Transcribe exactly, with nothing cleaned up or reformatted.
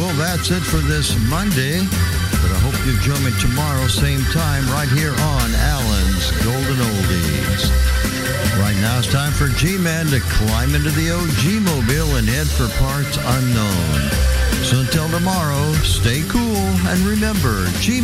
that's it for this Monday. But I hope you join me tomorrow, same time, right here on Alan's Golden Oldies. Right now it's time for G-Man to climb into the O G Mobile and head for parts unknown. So until tomorrow, stay cool and remember, G